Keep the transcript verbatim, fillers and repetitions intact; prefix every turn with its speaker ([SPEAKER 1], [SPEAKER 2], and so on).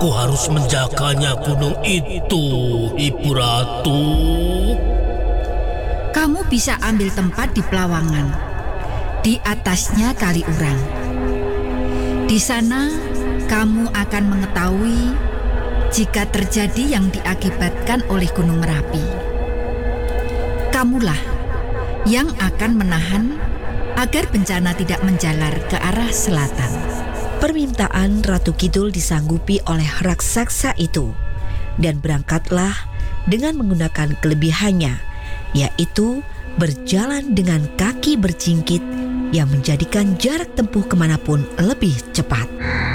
[SPEAKER 1] aku harus menjaganya gunung itu, Ibu Ratu.
[SPEAKER 2] Kamu bisa ambil tempat di Pelawangan. Di atasnya Kali Urang. Di sana kamu akan mengetahui jika terjadi yang diakibatkan oleh Gunung Merapi. Kamulah yang akan menahan agar bencana tidak menjalar ke arah selatan.
[SPEAKER 3] Permintaan Ratu Kidul disanggupi oleh raksasa itu, dan berangkatlah dengan menggunakan kelebihannya, yaitu berjalan dengan kaki berjingkit yang menjadikan jarak tempuh kemanapun lebih cepat.